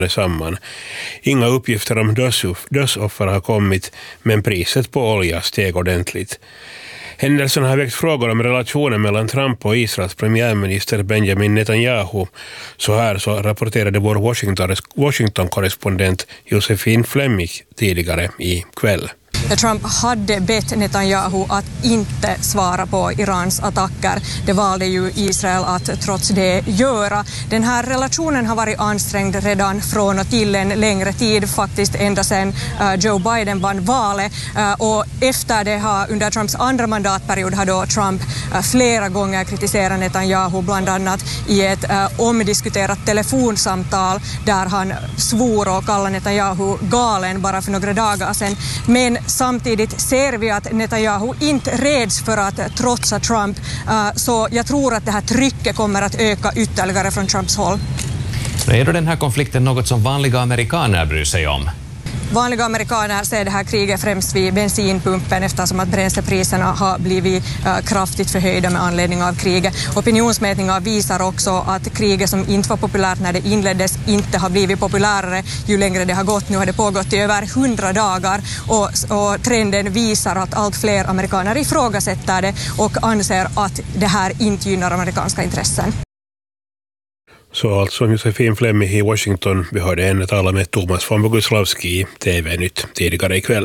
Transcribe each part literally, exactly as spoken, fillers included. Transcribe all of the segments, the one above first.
samman. Inga uppgifter om dödsoffer har kommit, men priset på olja steg ordentligt. Händelsen har väckt frågor om relationen mellan Trump och Israels premiärminister Benjamin Netanyahu. Så här så rapporterade vår Washington-korrespondent Josefin Flemmig tidigare i kväll. Trump hade bett Netanyahu att inte svara på Irans attacker. Det valde ju Israel att trots det göra. Den här relationen har varit ansträngd redan från och till en längre tid, faktiskt ända sedan uh, Joe Biden vann valet. Uh, och efter det har, under Trumps andra mandatperiod har då Trump uh, flera gånger kritiserat Netanyahu, bland annat i ett uh, omdiskuterat telefonsamtal där han svor och kallade Netanyahu galen bara för några dagar sedan. Men samtidigt ser vi att Netanyahu inte räds för att trotsa Trump, så jag tror att det här trycket kommer att öka ytterligare från Trumps håll. Är då den här konflikten något som vanliga amerikaner bryr sig om? Vanliga amerikaner ser det här kriget främst vid bensinpumpen eftersom att bränslepriserna har blivit uh, kraftigt förhöjda med anledning av kriget. Opinionsmätningar visar också att kriget som inte var populärt när det inleddes inte har blivit populärare ju längre det har gått. Nu har det pågått i över hundra dagar och, och trenden visar att allt fler amerikaner ifrågasätter det och anser att det här inte gynnar amerikanska intressen. Så alltså Josefin Flemmig i Washington. Vi hörde henne tala med Thomas von Boguslavski i T V-nytt tidigare ikväll.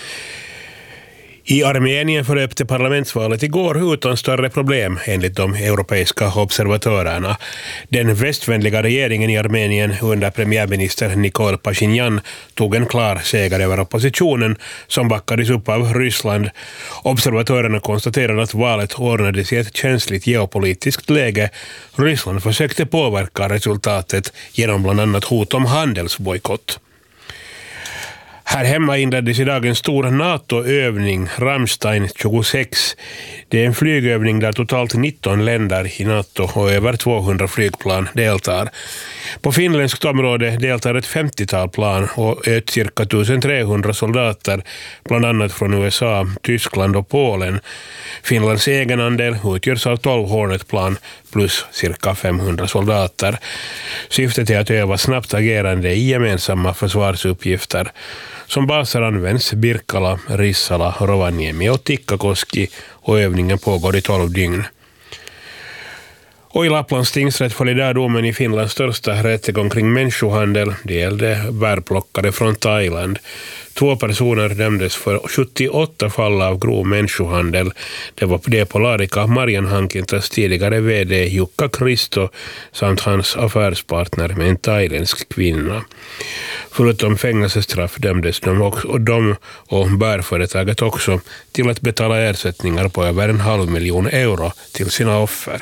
I Armenien förlöpte parlamentsvalet igår utan större problem enligt de europeiska observatörerna. Den västvänliga regeringen i Armenien under premiärminister Nikol Pashinyan tog en klar seger över oppositionen som backades upp av Ryssland. Observatörerna konstaterade att valet ordnades i ett känsligt geopolitiskt läge. Ryssland försökte påverka resultatet genom bland annat hot om handelsbojkott. Här hemma inleddes idag en stor NATO-övning, Ramstein tjugosex. Det är en flygövning där totalt nitton länder i NATO och över tvåhundra flygplan deltar. På finländskt område deltar ett femtiotal plan och ett cirka tusentrehundra soldater, bland annat från U S A, Tyskland och Polen. Finlands egen andel utgörs av tolv Hornet-plan plus cirka femhundra soldater. Syftet är att öva snabbt agerande i gemensamma försvarsuppgifter. Som baser används Birkala, Rissala, Rovaniemi och Tikkakoski och övningen pågår i tolv dygn. Och i Lapplands tingsrätt föll idag domen i Finlands största rättegång kring människohandel. Det gällde bärplockare från Thailand. Två personer dömdes för sjuttioåtta fall av grov människohandel. Det var det på Larika Marianhankintas tidigare vd Jukka Kristo samt hans affärspartner med en thailändsk kvinna. Förutom fängelsestraff dömdes de och, de och bärföretaget också till att betala ersättningar på över en halv miljon euro till sina offer.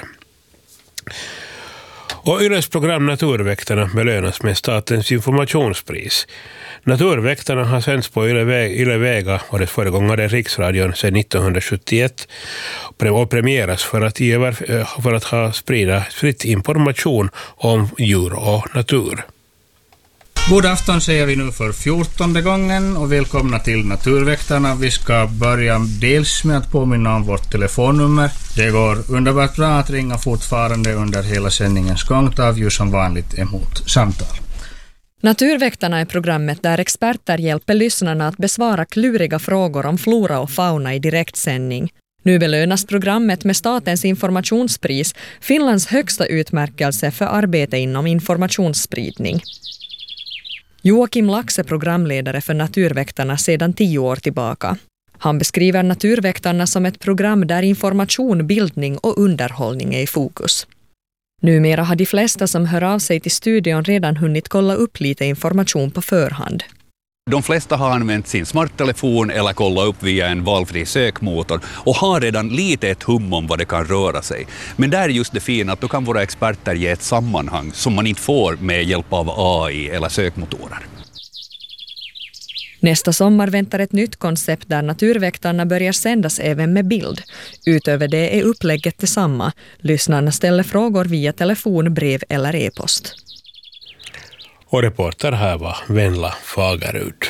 Och Yles program Naturväktarna belönas med statens informationspris. Naturväktarna har sänds på Yle, Yle Vega och dess föregångare Riksradion sedan nittonhundrasjuttioett och premieras för att, för att ha sprida spritt information om djur och natur. God afton säger vi nu för fjortonde gången och välkomna till Naturväktarna. Vi ska börja dels med att påminna om vårt telefonnummer. Det går underbart bra att ringa fortfarande under hela sändningens gång. Tar vi ju som vanligt emot samtal. Naturväktarna är programmet där experter hjälper lyssnarna att besvara kluriga frågor om flora och fauna i direktsändning. Nu belönas programmet med statens informationspris, Finlands högsta utmärkelse för arbete inom informationsspridning. Joakim Lax är programledare för Naturväktarna sedan tio år tillbaka. Han beskriver Naturväktarna som ett program där information, bildning och underhållning är i fokus. Numera har de flesta som hör av sig till studion redan hunnit kolla upp lite information på förhand. De flesta har använt sin smarttelefon eller kollat upp via en valfri sökmotor och har redan lite ett hum om vad det kan röra sig. Men där är just det fina att då kan våra experter ge ett sammanhang som man inte får med hjälp av A I eller sökmotorer. Nästa sommar väntar ett nytt koncept där Naturväktarna börjar sändas även med bild. Utöver det är upplägget detsamma. Lyssnarna ställer frågor via telefon, brev eller e-post. Och reporter här var Venla Fagerud.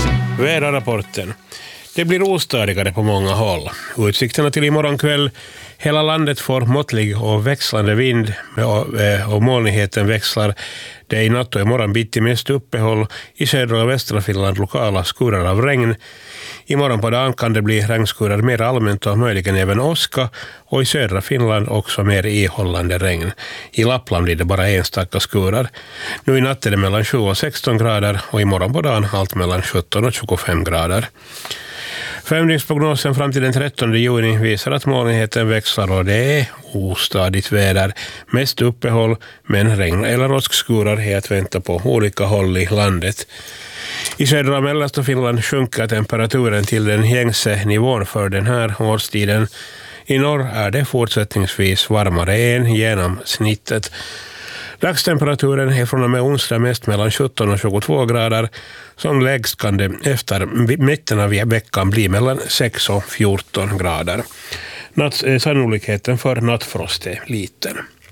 Väderrapporten. Det blir ostadigare på många håll. Utsikterna till imorgon kväll Hela landet får måttlig och växlande vind och molnigheten växlar. Det är i natt och imorgon bitti mest uppehåll. I södra och västra Finland lokala skurar av regn. Imorgon på dagen kan det bli regnskurar mer allmänt och möjligen även åska, och i södra Finland också mer ihållande regn. I Lappland blir det bara enstaka skurar. Nu i natt är det mellan sju och sexton grader och imorgon på dagen allt mellan sjutton och tjugofem grader. Femdygnsprognosen fram till den trettonde juni visar att molnigheten växlar och det är ostadigt väder. Mest uppehåll, men regn eller åskskurar är att vänta på olika håll i landet. I södra och mellersta Finland sjunker temperaturen till den gängse nivån för den här årstiden. I norr är det fortsättningsvis varmare än genomsnittet. Dagstemperaturen är från och med onsdag mest mellan sjutton och tjugotvå grader. Som lägst kan det efter mitten av veckan bli mellan sex och fjorton grader. Natt, sannolikheten för nattfrost är liten.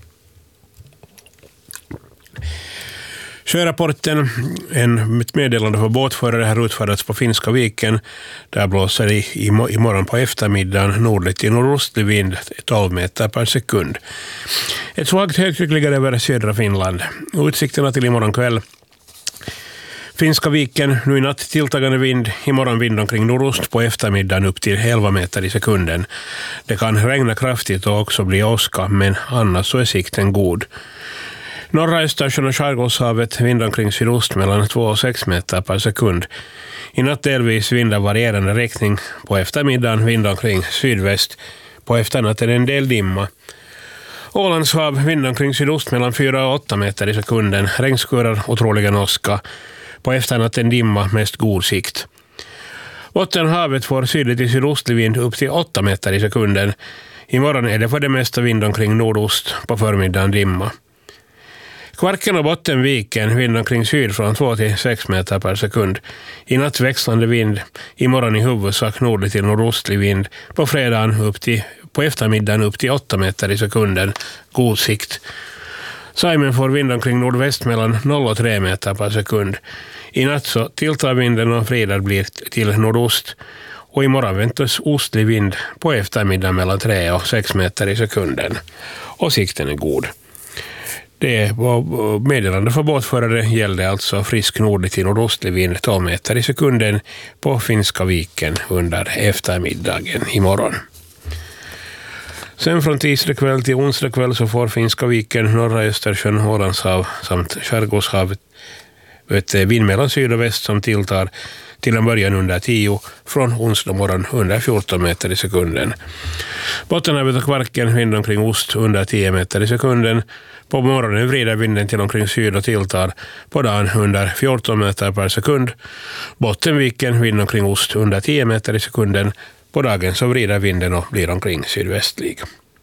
Sjörapporten, en meddelande för båtförare, har utfärdats på Finska viken. Där blåser i, i, i morgon på eftermiddagen nordligt till nordostlig vind tolv meter per sekund. Ett svagt högtryck ligger över södra Finland. Utsikterna till imorgon kväll. Finska viken, nu i natt tilltagande vind, imorgon vind omkring nordost, på eftermiddagen upp till elva meter i sekunden. Det kan regna kraftigt och också bli åska, men annars så är sikten god. Norra Östersjön och Skärgårdshavet vind omkring sydost mellan två och sex meter per sekund. I natt delvis vind av varierande riktning, på eftermiddagen vind omkring sydväst, på efternatten en del dimma. Ålandshav vind omkring sydost mellan fyra och åtta meter i sekunden, regnskurar och troligen åska. På efternatten dimma, mest god sikt. Bottenhavet får sydligt till sydostlig vind upp till åtta meter i sekunden. Imorgon är det för det mesta vind omkring nordost, på förmiddagen dimma. Kvarken och Bottenviken vind omkring syd från två till sex meter per sekund. I natt växlande vind, imorgon i huvudsak nordlig till nordostlig vind. På fredagen upp till, på eftermiddagen upp till åtta meter i sekunden, god sikt. Saimen får vind omkring nordväst mellan noll och tre meter per sekund. I natt så tilltar vinden och fredag blir till nordost. Och imorgon väntas ostlig vind på eftermiddagen mellan tre och sex meter i sekunden. Och sikten är god. Det var meddelande för båtförare gällde alltså frisk nordlig till nordostlig vind tolv meter i sekunden på Finska viken under eftermiddagen imorgon. Sen från tisdag kväll till onsdag kväll så får Finska viken, norra Östersjön, Ålandshav samt Skärgårdshavet vind mellan syd och väst som tilltar till en början under tio, från onsdag morgon under fjorton meter i sekunden. Bottenhavet och Kvarken vind omkring ost under tio meter i sekunden. På morgonen vrider vinden till omkring syd och tilltar på dagen under fjorton meter per sekund. Bottenviken vind omkring ost under tio meter i sekunden. På dagen så vrider vinden och blir omkring sydvästlig.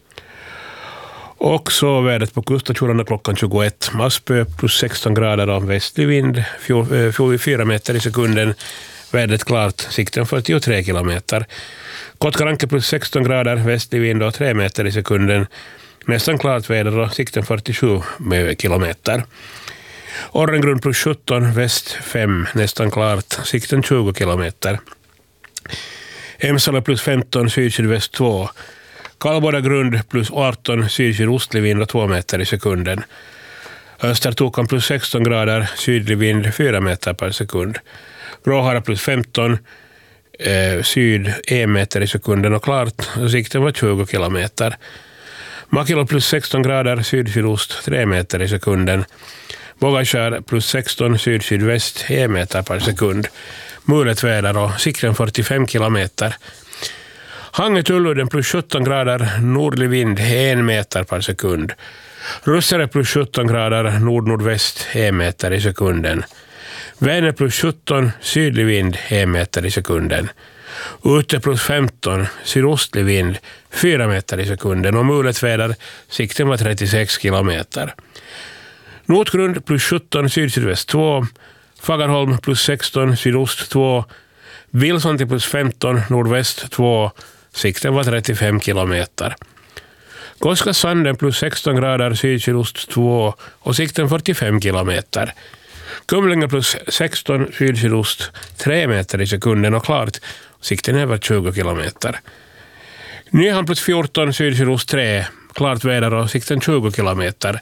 Och så vädret på kuststationerna klockan tjugoett. Aspö plus sexton grader av västlig vind, fyra meter i sekunden. Vädret klart, sikten fyrtiotre kilometer. Kotkaranke plus sexton grader, västlig vind och tre meter i sekunden. Nästan klart väder och sikten fyrtiosju kilometer. Orrengrund plus sjutton, väst fem, nästan klart, sikten tjugo kilometer. Emsala plus femton, syd-sydväst två. Kallbodagrund plus arton, syd-sydostlig vind och två meter i sekunden. Östertokan plus sexton grader, sydlig vind fyra meter per sekund. Gråhara plus femton, eh, syd en meter i sekunden och klart, sikten var tjugo kilometer. Makilo plus sexton grader, syd-sydost tre meter i sekunden. Bågakär plus sexton, syd-sydväst en meter per sekund. Mulet väder och sikten fyrtiofem kilometer. Hangetulluden plus sjutton grader, nordlig vind en meter per sekund. Russare plus sjutton grader, nord-nordväst en meter i sekunden. Vänner plus sjutton, sydlig vind en meter i sekunden. Ute plus femton, sydostlig vind fyra meter i sekunden och mulet väder, sikten var trettiosex kilometer. Notgrund plus sjutton, syd-sydväst två. Fagerholm plus sexton, sydost två. Vilsanti plus femton, nordväst två. Sikten var trettiofem kilometer. Koskasanden plus sexton grader, syd-sydost två och sikten fyrtiofem kilometer. Kumlinga plus sexton, syd-sydost tre meter i sekunden och klart. Sikten är över tjugo kilometer. Nyhamn plus fjorton, sydsydost tre. Klart väder och sikten tjugo kilometer.